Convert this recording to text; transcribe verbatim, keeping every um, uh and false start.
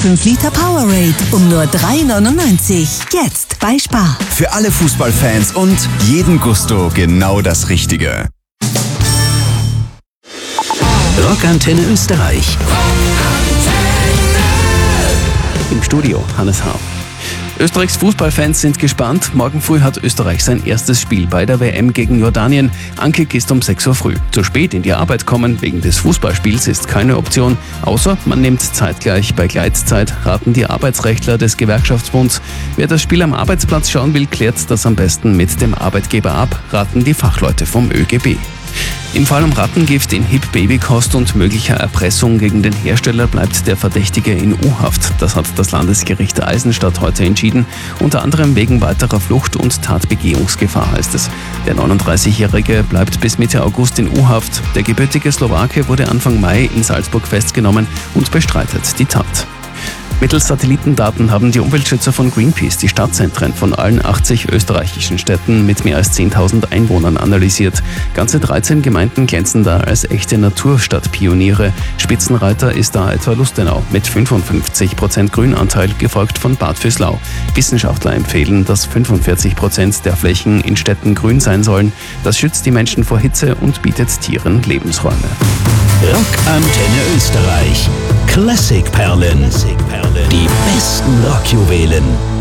fünf Liter Powerade um nur drei neunundneunzig. Jetzt bei Spar. Für alle Fußballfans und jeden Gusto genau das Richtige. Rockantenne Österreich. Im Studio Hannes Hau. Österreichs Fußballfans sind gespannt. Morgen früh hat Österreich sein erstes Spiel bei der W M gegen Jordanien. Ankick ist um sechs Uhr früh. Zu spät in die Arbeit kommen wegen des Fußballspiels ist keine Option, außer man nimmt zeitgleich bei Gleitzeit, raten die Arbeitsrechtler des Gewerkschaftsbunds. Wer das Spiel am Arbeitsplatz schauen will, klärt das am besten mit dem Arbeitgeber ab, raten die Fachleute vom Ö G B. Im Fall um Rattengift in Hip-Babykost und möglicher Erpressung gegen den Hersteller bleibt der Verdächtige in U-Haft. Das hat das Landesgericht Eisenstadt heute entschieden, unter anderem wegen weiterer Flucht und Tatbegehungsgefahr, heißt es. Der neununddreißigjährige bleibt bis Mitte August in U-Haft. Der gebürtige Slowake wurde Anfang Mai in Salzburg festgenommen und bestreitet die Tat. Mittels Satellitendaten haben die Umweltschützer von Greenpeace die Stadtzentren von allen achtzig österreichischen Städten mit mehr als zehntausend Einwohnern analysiert. Ganze dreizehn Gemeinden glänzen da als echte Naturstadtpioniere. Spitzenreiter ist da etwa Lustenau mit fünfundfünfzig Prozent Grünanteil, gefolgt von Bad Vöslau. Wissenschaftler empfehlen, dass fünfundvierzig Prozent der Flächen in Städten grün sein sollen. Das schützt die Menschen vor Hitze und bietet Tieren Lebensräume. Rockantenne Österreich. Classic Perlen. Die besten Rockjuwelen.